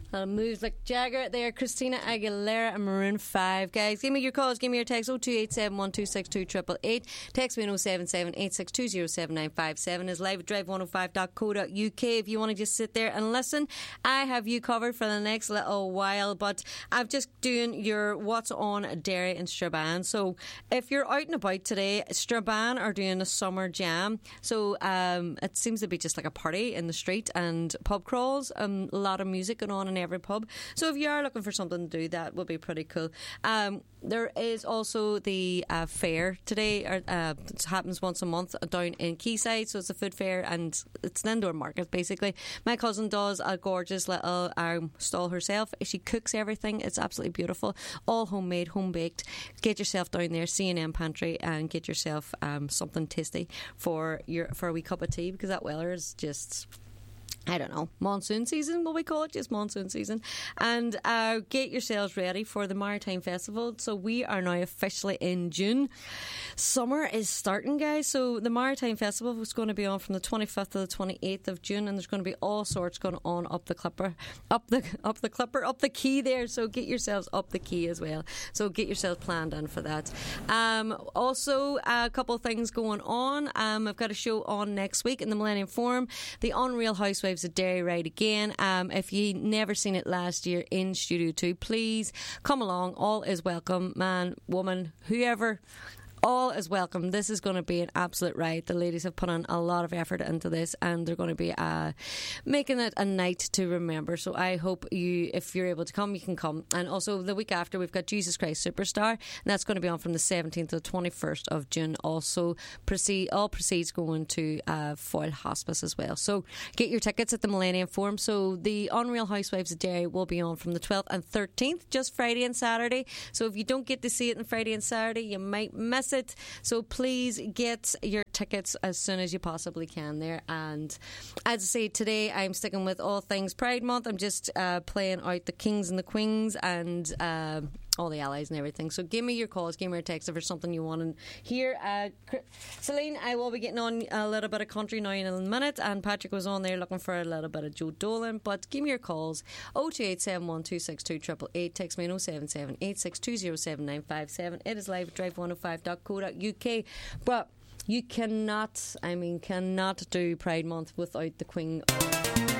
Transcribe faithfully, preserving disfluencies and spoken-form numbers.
Uh, moves like Jagger there, Christina Aguilera and Maroon five. Guys, give me your calls, give me your text oh two eight seven, one two six two, eight eight eight. Text me on oh seven seven, eight six two, oh seven nine five seven. Is live at drive one oh five dot co dot uk if you want to just sit there and listen. I have you covered for the next little while, but I'm just doing your What's On Derry and Strabane. So if you're out and about today, Strabane are doing a summer jam. So um, it seems to be just like a party in the street and pub crawls, um, a lot of music going on in every pub. So if you are looking for something to do, that would be pretty cool. Um, there is also the uh, fair today. Or, uh, it happens once a month down in Quayside, so it's a food fair and it's an indoor market basically. My cousin does a gorgeous little um, stall herself. She cooks everything. It's absolutely beautiful. All homemade, home baked. Get yourself down there, C and M Pantry, and get yourself um, something tasty for your for a wee cup of tea, because that weather is just, I don't know, monsoon season, will we call it? Just monsoon season. And uh, get yourselves ready for the Maritime Festival. So we are now officially in June. Summer is starting, guys. So the Maritime Festival is going to be on from the twenty-fifth to the twenty-eighth of June, and there's going to be all sorts going on up the Clipper, up the up the Clipper, up the quay there. So get yourselves up the quay as well. So get yourselves planned in for that. Um, also, a couple of things going on. Um, I've got a show on next week in the Millennium Forum. The Unreal Housewives of Derry Ride again. Um, if you never seen it last year in Studio two, please come along. All is welcome, man, woman, whoever. All is welcome. This is going to be an absolute ride. The ladies have put on a lot of effort into this, and they're going to be uh, making it a night to remember. So I hope you, if you're able to come, you can come. And also the week after, we've got Jesus Christ Superstar, and that's going to be on from the seventeenth to the twenty-first of June. Also, proceed, all proceeds going to uh, Foyle Hospice as well. So get your tickets at the Millennium Forum. So the Unreal Housewives of Derry will be on from the twelfth and thirteenth, just Friday and Saturday. So if you don't get to see it on Friday and Saturday, you might miss it. So please get your tickets as soon as you possibly can there. And as I say, today I'm sticking with all things Pride Month. I'm just uh, playing out the kings and the queens and uh, all the allies and everything. So give me your calls, give me your text if there's something you want to hear. Uh, Celine, I will be getting on a little bit of country now in a minute, and Patrick was on there looking for a little bit of Joe Dolan. But give me your calls, oh two eight seven, one two six two, eight eight eight. Text me on oh seven seven, eight six two, oh seven nine five seven. It is live at drive one oh five dot co dot uk. But you cannot, I mean, cannot do Pride Month without the Queen.